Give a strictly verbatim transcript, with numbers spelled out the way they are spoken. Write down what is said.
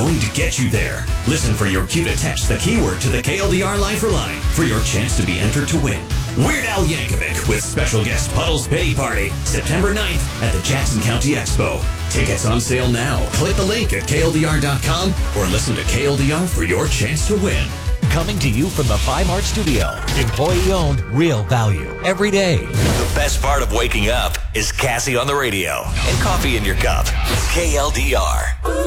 going to get you there. Listen for your cue to text the keyword to the K L D R Lifer line for your chance to be entered to win. Weird Al Yankovic with special guest Puddles Pity Party, September ninth at the Jackson County Expo. Tickets on sale now. Click the link at K L D R dot com or listen to K L D R for your chance to win. Coming to you from the Five Mart Studio. Employee-owned, real value, every day. The best part of waking up is Cassie on the radio and coffee in your cup. K L D R.